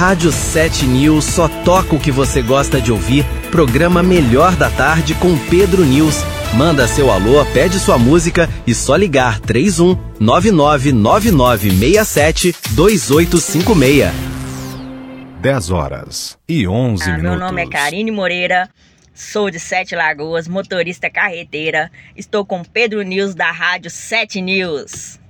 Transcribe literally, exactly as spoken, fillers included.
Rádio sete News só toca o que você gosta de ouvir. Programa Melhor da Tarde com Pedro News. Manda seu alô, pede sua música e só ligar três um nove nove nove nove seis sete dois oito cinco seis. dez horas e onze ah, minutos. Meu nome é Karine Moreira, sou de Sete Lagoas, motorista carreteira. Estou com Pedro News da Rádio sete News.